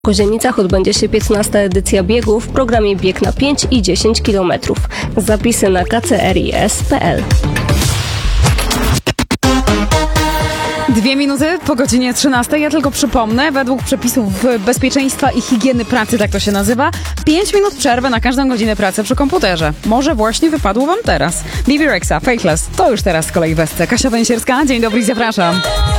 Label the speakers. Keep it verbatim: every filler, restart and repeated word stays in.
Speaker 1: W Kozienicach odbędzie się piętnasta edycja biegu w programie Bieg na pięć i dziesięć kilometrów. Zapisy na k c r i s kropka p l.
Speaker 2: Dwie minuty po godzinie trzynastej. Ja tylko przypomnę, według przepisów bezpieczeństwa i higieny pracy, tak to się nazywa, pięć minut przerwy na każdą godzinę pracy przy komputerze. Może właśnie wypadło wam teraz. Bebe Rexha, Faithless. To już teraz z kolei w Esce. Kasia Węsierska, dzień dobry i zapraszam.